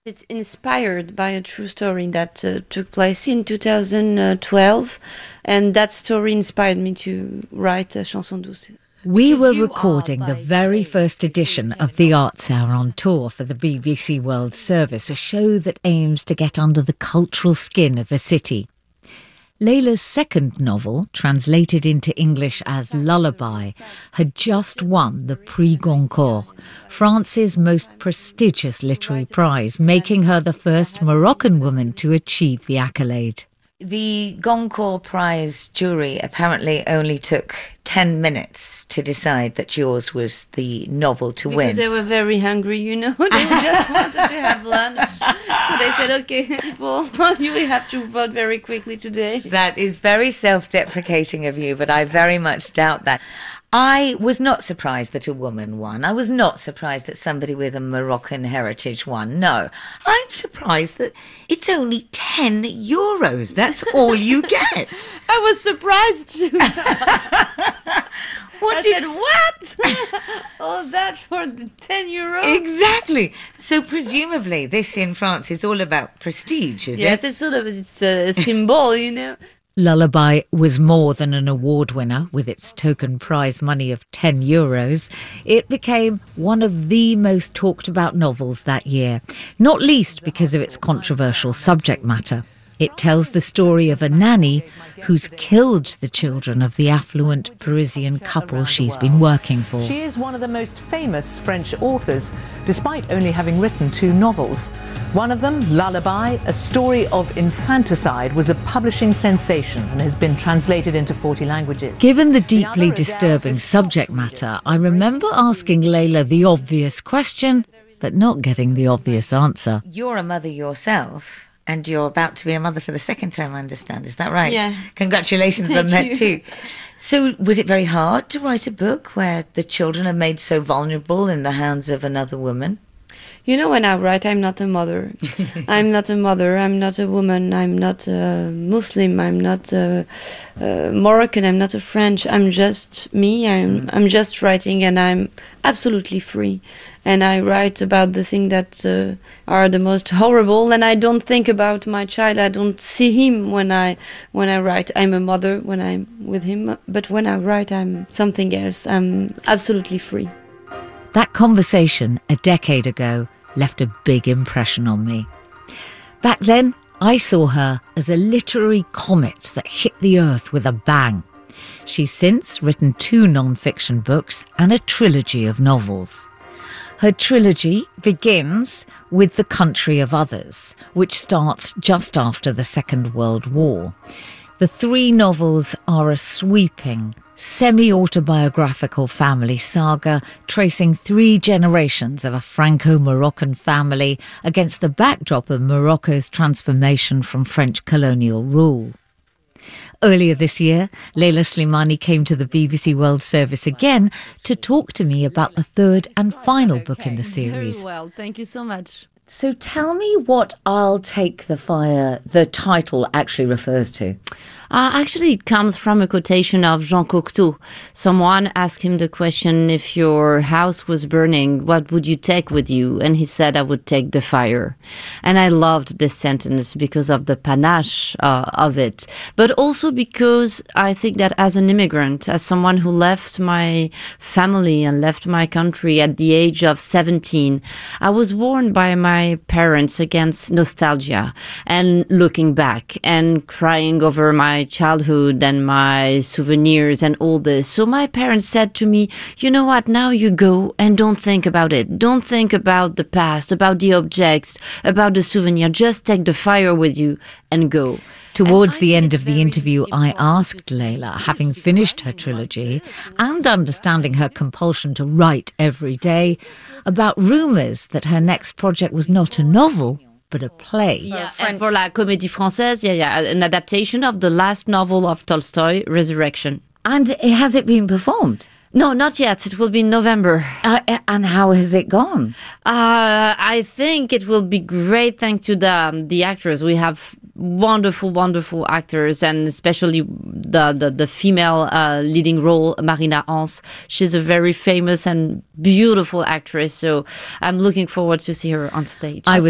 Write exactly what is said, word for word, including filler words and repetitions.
It's inspired by a true story that uh, took place in two thousand twelve, and that story inspired me to write uh, Chanson Douce. We were recording the very first edition of the Arts Hour on Tour for the B B C World Service, a show that aims to get under the cultural skin of a city. Leila's second novel, translated into English as Lullaby, had just won the Prix Goncourt, France's most prestigious literary prize, making her the first Moroccan woman to achieve the accolade. The Goncourt Prize jury apparently only took ten minutes to decide that yours was the novel to because win. Because they were very hungry, you know. They just wanted to have lunch. So they said, okay, people, you have to vote very quickly today. That is very self-deprecating of you, but I very much doubt that. I was not surprised that a woman won. I was not surprised that somebody with a Moroccan heritage won. No, I'm surprised that it's only ten euros. That's all you get. I was surprised too. What I did... said, what? All that for the ten euros? Exactly. So presumably this in France is all about prestige, is yes, it? Yes, it's sort of it's a symbol, you know. Lullaby was more than an award winner with its token prize money of ten euros. It became one of the most talked about novels that year, not least because of its controversial subject matter. It tells the story of a nanny who's killed the children of the affluent Parisian couple she's been working for. She is one of the most famous French authors, despite only having written two novels. One of them, Lullaby, a story of infanticide, was a publishing sensation and has been translated into forty languages. Given the deeply disturbing subject matter, I remember asking Leila the obvious question, but not getting the obvious answer. You're a mother yourself. And you're about to be a mother for the second time, I understand. Is that right? Yeah. Congratulations Thank on that you. too. So was it very hard to write a book where the children are made so vulnerable in the hands of another woman? You know, when I write, I'm not a mother. I'm not a mother. I'm not a woman. I'm not a Muslim. I'm not a, a Moroccan. I'm not a French. I'm just me. I'm, mm. I'm just writing, and I'm absolutely free. And I write about the things that uh, are the most horrible, and I don't think about my child. I don't see him when I when I write. I'm a mother when I'm with him, but when I write, I'm something else. I'm absolutely free. That conversation a decade ago left a big impression on me. Back then, I saw her as a literary comet that hit the earth with a bang. She's since written two non-fiction books and a trilogy of novels. Her trilogy begins with The Country of Others, which starts just after the Second World War. The three novels are a sweeping, semi-autobiographical family saga tracing three generations of a Franco-Moroccan family against the backdrop of Morocco's transformation from French colonial rule. Earlier this year, Leila Slimani came to the B B C World Service again to talk to me about the third and final okay. book in the series. Very well, thank you so much. So tell me what I'll Take the Fire, the title, actually refers to. Uh, actually, it comes from a quotation of Jean Cocteau. Someone asked him the question, if your house was burning, what would you take with you? And he said, I would take the fire. And I loved this sentence because of the panache uh, of it, but also because I think that as an immigrant, as someone who left my family and left my country at the age of seventeen, I was warned by my parents against nostalgia and looking back and crying over my childhood and my souvenirs and all this. So my parents said to me, you know what, now you go and don't think about it. Don't think about the past, about the objects, about the souvenir. Just take the fire with you and go. Towards the end of the interview, I asked Leila, having finished her trilogy and understanding her compulsion to write every day, about rumours that her next project was not a novel, but a play. Yeah, and for La Comédie Française, yeah, yeah, an adaptation of the last novel of Tolstoy, Resurrection. And has it been performed? No, not yet. It will be in November. Uh, and how has it gone? Uh, I think it will be great thanks to the um, the actors. We have wonderful, wonderful actors, and especially the, the, the female uh, leading role, Marina Hans. She's a very famous and beautiful actress, so I'm looking forward to see her on stage. I was